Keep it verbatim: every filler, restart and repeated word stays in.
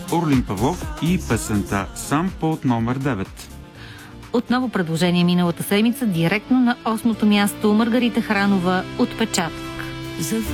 Орлин Павлов и песента «Сам» под номер девет. Отново предложение миналата седмица, директно на осмото място, Маргарита Хранова, «Отпечатък».